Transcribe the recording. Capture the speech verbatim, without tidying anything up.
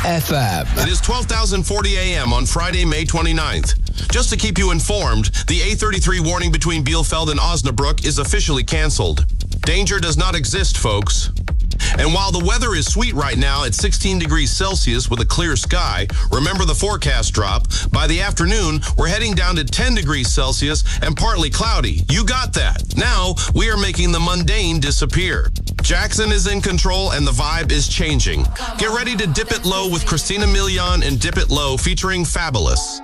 F M. It is twelve thousand forty a m on Friday, May twenty-ninth. Just to keep you informed, the A thirty-three warning between Bielefeld and Osnabrück is officially canceled. Danger does not exist, folks. And while the weather is sweet right now at sixteen degrees Celsius with a clear sky, remember the forecast drop. By the afternoon, we're heading down to ten degrees Celsius and partly cloudy. You got that. Now, we are making the mundane disappear. Jackson is in control and the vibe is changing. Get ready to dip it low with Christina Milian and Dip It Low featuring Fabulous.